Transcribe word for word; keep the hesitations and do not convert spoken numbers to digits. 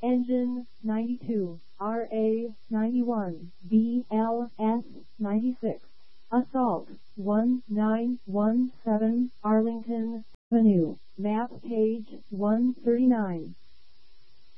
Engine ninety-two, R A ninety-one, B L S ninety-six. Assault one nine one seven Arlington Avenue. Map page one thirty-nine.